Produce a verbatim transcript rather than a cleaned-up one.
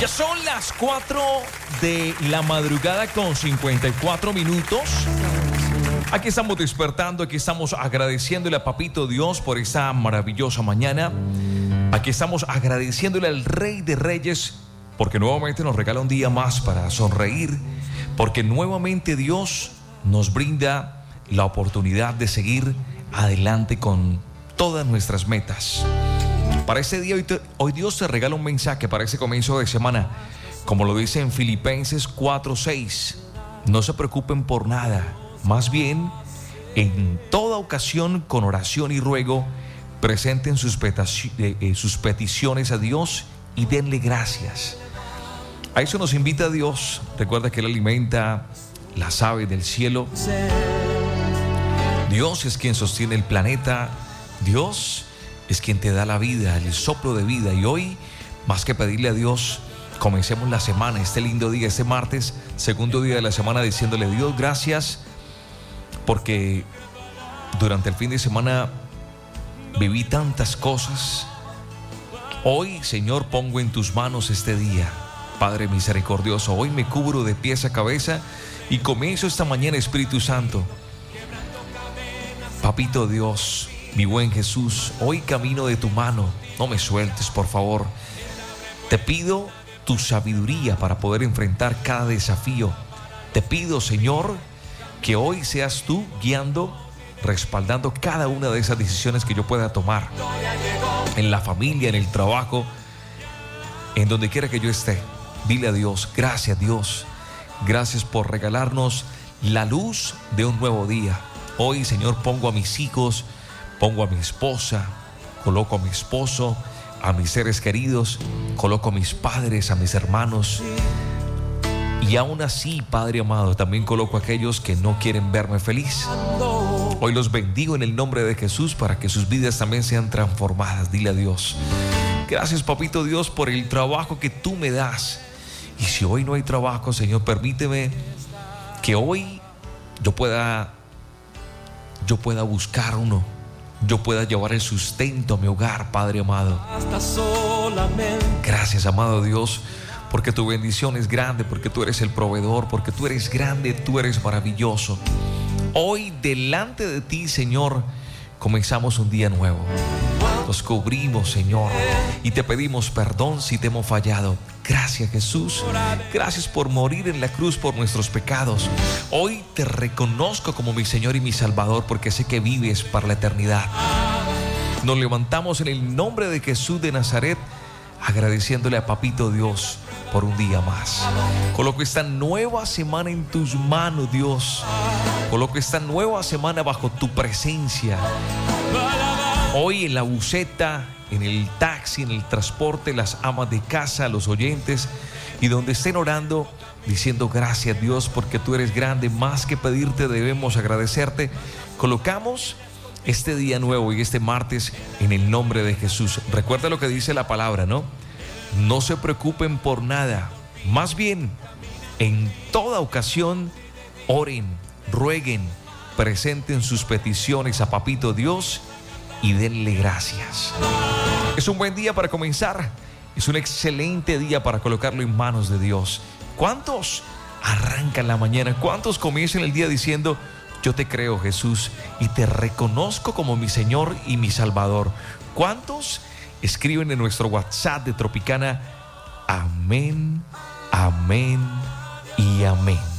Ya son las cuatro de la madrugada con cincuenta y cuatro minutos. Aquí estamos despertando, aquí estamos agradeciéndole a Papito Dios por esta maravillosa mañana. Aquí estamos agradeciéndole al Rey de Reyes porque nuevamente nos regala un día más para sonreír, porque nuevamente Dios nos brinda la oportunidad de seguir adelante con todas nuestras metas. Para este día, hoy, te, hoy Dios te regala un mensaje para ese comienzo de semana, como lo dice en Filipenses cuatro seis. No se preocupen por nada, más bien, en toda ocasión, con oración y ruego, presenten sus, petaci- eh, eh, sus peticiones a Dios y denle gracias. A eso nos invita Dios. Recuerda que Él alimenta las aves del cielo. Dios es quien sostiene el planeta. Dios es quien te da la vida, el soplo de vida. Y hoy, más que pedirle a Dios, comencemos la semana, este lindo día, este martes, segundo día de la semana, diciéndole: Dios, gracias, porque durante el fin de semana viví tantas cosas. Hoy, Señor, pongo en tus manos este día, Padre misericordioso. Hoy me cubro de pies a cabeza y comienzo esta mañana, Espíritu Santo. Papito Dios, mi buen Jesús, hoy camino de tu mano. No me sueltes, por favor. Te pido tu sabiduría para poder enfrentar cada desafío. Te pido, Señor, que hoy seas tú guiando, respaldando cada una de esas decisiones que yo pueda tomar. En la familia, en el trabajo, en donde quiera que yo esté. Dile a Dios: gracias, Dios. Gracias por regalarnos la luz de un nuevo día. Hoy, Señor, pongo a mis hijos, pongo a mi esposa, coloco a mi esposo, a mis seres queridos, coloco a mis padres, a mis hermanos. Y aún así, Padre amado, también coloco a aquellos que no quieren verme feliz. Hoy los bendigo en el nombre de Jesús para que sus vidas también sean transformadas. Dile a Dios: gracias, Papito Dios, por el trabajo que tú me das. Y si hoy no hay trabajo, Señor, permíteme que hoy yo pueda, yo pueda buscar uno. Yo pueda llevar el sustento a mi hogar, Padre amado. Gracias, amado Dios, porque tu bendición es grande, porque tú eres el proveedor, porque tú eres grande, tú eres maravilloso. Hoy delante de ti, Señor, comenzamos un día nuevo. Nos cubrimos, Señor, y te pedimos perdón si te hemos fallado. Gracias, Jesús. Gracias por morir en la cruz por nuestros pecados. Hoy te reconozco como mi Señor y mi Salvador, porque sé que vives para la eternidad. Nos levantamos en el nombre de Jesús de Nazaret, agradeciéndole a Papito Dios por un día más. Coloco esta nueva semana en tus manos, Dios. Coloco esta nueva semana bajo tu presencia. Hoy en la buseta, en el taxi, en el transporte, las amas de casa, los oyentes, y donde estén orando, diciendo: gracias, Dios, porque tú eres grande. Más que pedirte, debemos agradecerte. Colocamos este día nuevo y este martes en el nombre de Jesús. Recuerda lo que dice la palabra, ¿no? No se preocupen por nada. Más bien, en toda ocasión, oren, rueguen, presenten sus peticiones a Papito Dios y denle gracias. Es un buen día para comenzar. Es un excelente día para colocarlo en manos de Dios. ¿Cuántos arrancan la mañana? ¿Cuántos comienzan el día diciendo: yo te creo, Jesús, y te reconozco como mi Señor y mi Salvador? ¿Cuántos escriben en nuestro WhatsApp de Tropicana: amén, amén y amén?